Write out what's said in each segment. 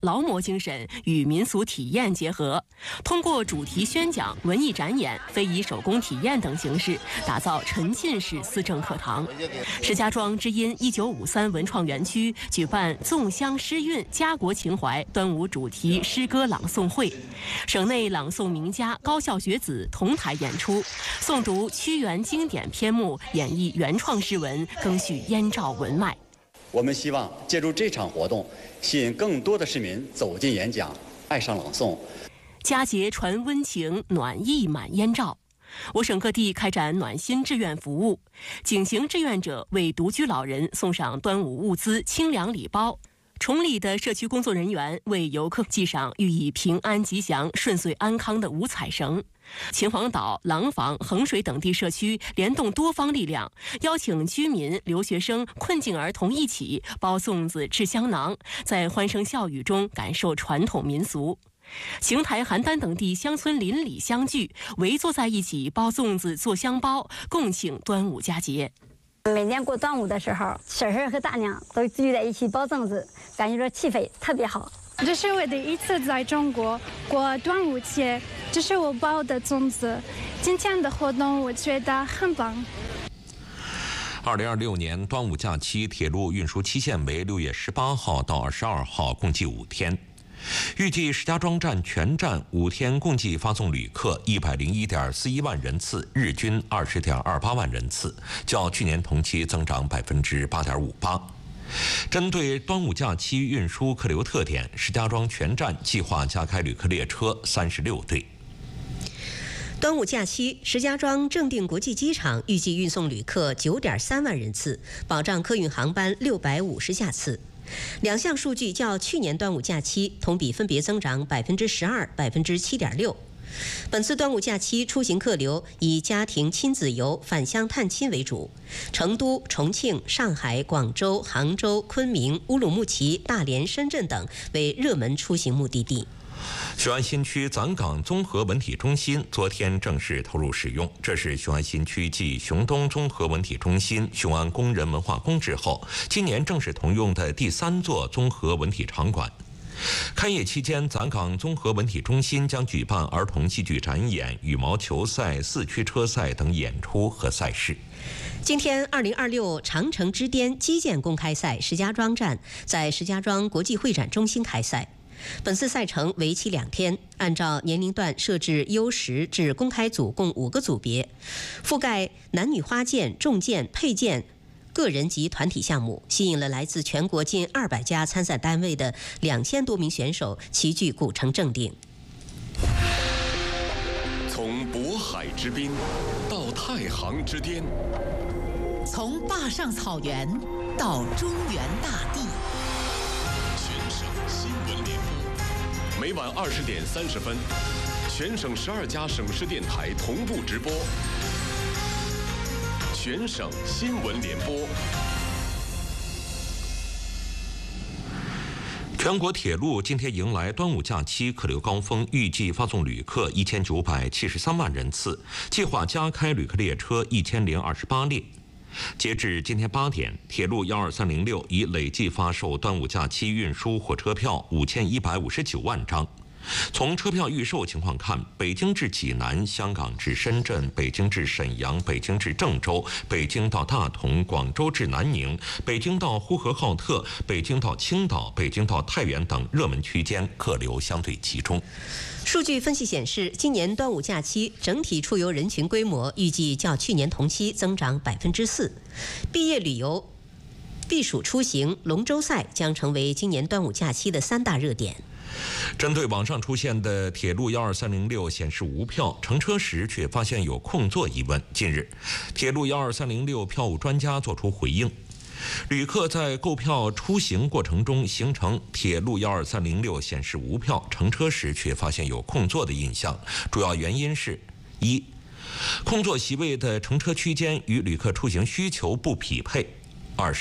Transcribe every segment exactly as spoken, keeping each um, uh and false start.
劳模精神与民俗体验结合，通过主题宣讲、文艺展演、非遗手工体验等形式，打造沉浸式思政课堂。石家庄知音一九五三文创园区举办纵乡诗韵、家国情怀端午主题诗歌朗诵会，省内朗诵名家、高校学子同台演出，诵读屈原经典篇目，演绎原创诗文，更续燕赵文脉。 我们希望借助这场活动，吸引更多的市民走进演讲，爱上朗诵。 佳节传温情，暖意满燕赵。我省各地开展暖心志愿服务，景行志愿者为独居老人送上端午物资清凉礼包。崇礼的社区工作人员为游客系上寓意平安吉祥、顺遂安康的五彩绳。秦皇岛、廊坊、衡水等地社区联动多方力量，邀请居民、留学生、困境儿童一起包粽子、吃香囊，在欢声笑语中感受传统民俗。邢台、邯郸等地乡村邻里相聚，围坐在一起包粽子、做香包，共庆端午佳节。 每年过端午的时候，婶婶和大娘都聚在一起包粽子，感觉说气氛特别好。 这是我第一次在中国过端午节，这是我包的粽子。今天的活动我觉得很棒。 二零二六年端午假期铁路运输期限为六月十八号到二十二号，共计五天。预计石家庄站全站五天共计发送旅客一百零一点四一万人次，日均二十点二八万人次，较去年同期增长百分之八点五八。针对端午假期运输客流特点，石家庄全站计划加开旅客列车三十六对。 端午假期，石家庄正定国际机场预计运送旅客九点三万人次，保障客运航班六百五十架次。两项数据较去年端午假期同比分别增长百分之十二、百分之七点六。本次端午假期出行客流以家庭亲子游、返乡探亲为主，成都、重庆、上海、广州、杭州、昆明、乌鲁木齐、大连、深圳等为热门出行目的地。 雄安新区暂岗综合文体中心昨天正式投入使用，这是雄安新区继雄东综合文体中心、雄安工人文化宫之后，今年正式同用的第三座综合文体场馆。开业期间，暂岗综合文体中心将举办儿童戏剧展演、羽毛球赛、四驱车赛等演出和赛事。 今天，二零二六长城之巅击剑公开赛石家庄站在石家庄国际会展中心开赛。本次赛程为期两天，按照年龄段设置优十至公开组共五个组别，覆盖男女花剑、重剑、佩剑、个人及团体项目，吸引了来自全国近二百家参赛单位的两千多名选手齐聚古城正定。 从渤海之滨到太行之巅， 从坝上草原到中原大地。 每晚二十点三十分，全省十二家省市电台同步直播，全省新闻联播。 全国铁路今天迎来端午假期客流高峰，预计发送旅客一千九百七十三万人次，计划加开旅客列车一千零二十八列。截至今天八点，铁路幺二三零六已累计发售端午假期运输火车票五千一百五十九万张。从车票预售情况看，北京至济南、香港至深圳、北京至沈阳、北京至郑州、北京到大同、广州至南宁、北京到呼和浩特、北京到青岛、北京到太原等热门区间客流相对集中。 数据分析显示，今年端午假期整体出游人群规模预计较去年同期增长百分之四。毕业旅游、避暑出行、龙舟赛将成为今年端午假期的三大热点。 针对网上出现的铁路幺二三零六显示无票，乘车时却发现有空座疑问，近日，铁路幺二三零六票务专家作出回应。旅客在购票出行过程中形成铁路幺二三零六显示无票，乘车时却发现有空座的印象，主要原因是：一、空座席位的乘车区间与旅客出行需求不匹配；二是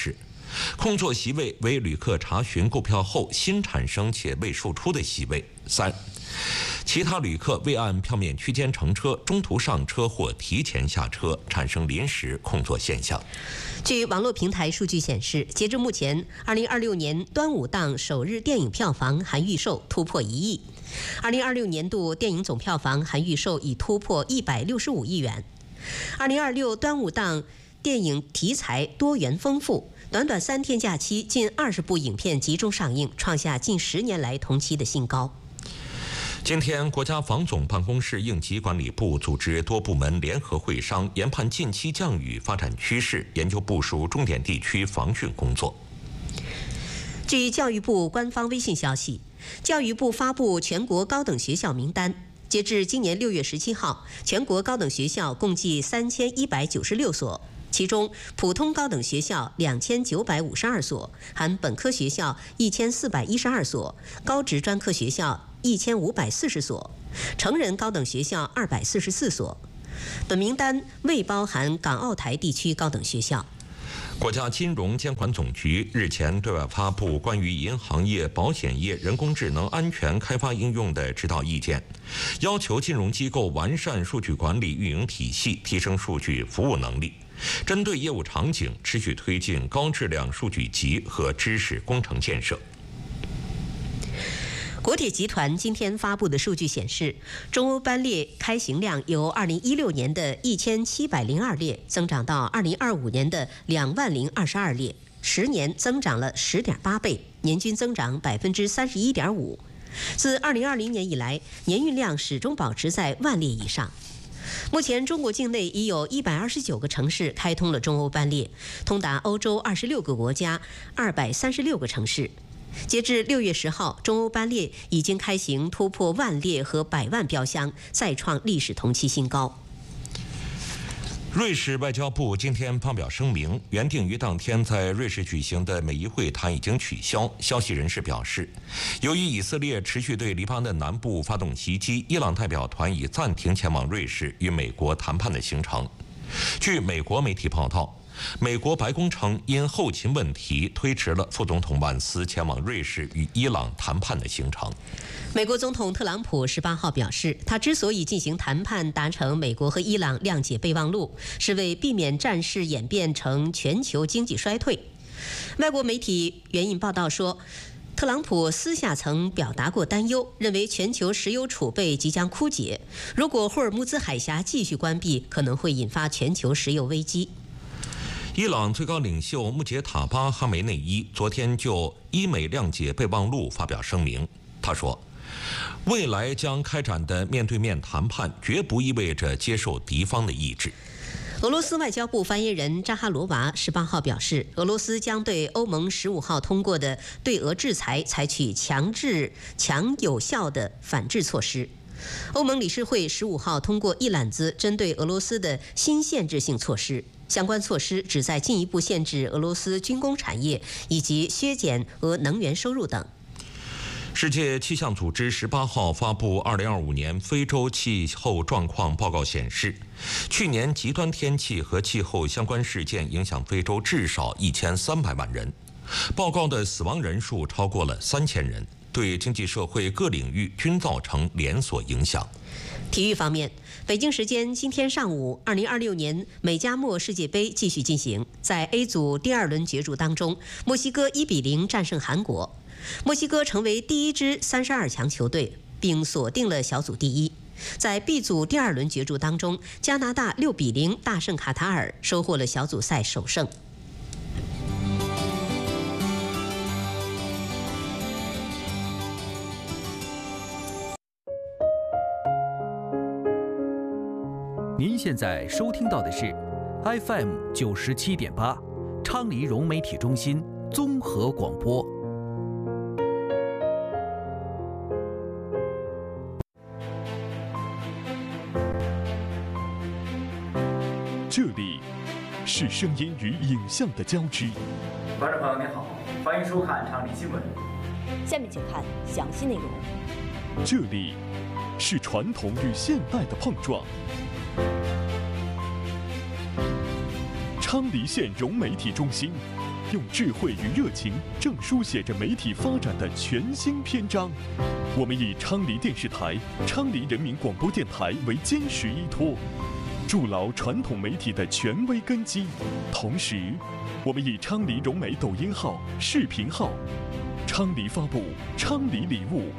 空座席位为旅客查询购票后新产生且未售出的席位。三、其他旅客未按票面区间乘车，中途上车或提前下车，产生临时空座现象。 据网络平台数据显示，截至目前，二零二六年端午档首日电影票房含预售突破一亿，二零二六年度电影总票房含预售已突破一百六十五亿元。二零二六端午档电影题材多元丰富，短短三天假期，近二十部影片集中上映，创下近十年来同期的新高。 今天，国家防总办公室应急管理部组织多部门联合会商，研判近期降雨发展趋势，研究部署重点地区防汛工作。 据教育部官方微信消息，教育部发布全国高等学校名单。截至今年六月十七号，全国高等学校共计三千一百九十六所。其中，普通高等学校两千九百五十二所，含本科学校一千四百一十二所，高职专科学校一千五百四十所，成人高等学校二百四十四所。本名单未包含港澳台地区高等学校。 国家金融监管总局日前对外发布关于银行业、保险业人工智能安全开发应用的指导意见，要求金融机构完善数据管理运营体系，提升数据服务能力，针对业务场景持续推进高质量数据集和知识工程建设。 国铁集团今天发布的数据显示，中欧班列开行量由二零一六年的一千七百零二列增长到二零二五年的两万零二十二列，十年增长了十点八倍，年均增长百分之三十一点五。自二零二零年以来，年运量始终保持在万列以上。目前，中国境内已有一百二十九个城市开通了中欧班列，通达欧洲二十六个国家、二百三十六个城市。截至六月十号，中欧班列已经开行突破万列和百万标箱，再创历史同期新高。 瑞士外交部今天发表声明，原定于当天在瑞士举行的美伊会谈已经取消。消息人士表示，由于以色列持续对黎巴嫩南部发动袭击，伊朗代表团已暂停前往瑞士与美国谈判的行程。据美国媒体报道，美国白宫称因后勤问题推迟了副总统万斯前往瑞士与伊朗谈判的行程。 美国总统特朗普十八号表示，他之所以进行谈判，达成美国和伊朗谅解备忘录，是为避免战事演变成全球经济衰退。外国媒体援引报道说，特朗普私下曾表达过担忧，认为全球石油储备即将枯竭，如果霍尔木兹海峡继续关闭，可能会引发全球石油危机。 伊朗最高领袖穆杰塔巴哈梅内伊昨天就伊美谅解备忘录发表声明，他说，未来将开展的面对面谈判绝不意味着接受敌方的意志。 俄罗斯外交部发言人扎哈罗娃十八号表示，俄罗斯将对欧盟十五号通过的对俄制裁采取强制、强有效的反制措施。欧盟理事会十五号通过一揽子针对俄罗斯的新限制性措施，相关措施旨在进一步限制俄罗斯军工产业以及削减俄能源收入等。 世界气象组织十八号发布二零二五年非洲气候状况报告显示，去年极端天气和气候相关事件影响非洲至少一千三百万人，报告的死亡人数超过了三千人，对经济社会各领域均造成连锁影响。 体育方面，北京时间今天上午，二零二六年美加墨世界杯继续进行。在 A 组第二轮角逐当中，墨西哥一比零战胜韩国，墨西哥成为第一支三十二强球队，并锁定了小组第一。在 B 组第二轮角逐当中，加拿大六比零大胜卡塔尔，收获了小组赛首胜。 您现在收听到的是 F M 九十七点八，昌黎融媒体中心综合广播。 这里是声音与影像的交织。 观众朋友您好，欢迎收看昌黎新闻。 下面请看详细内容。 这里是传统与现代的碰撞。昌黎县融媒体中心用智慧与热情，正书写着媒体发展的全新篇章。我们以昌黎电视台、昌黎人民广播电台为坚实依托，筑牢传统媒体的权威根基。同时，我们以昌黎融媒抖音号、视频号、昌黎发布昌黎礼物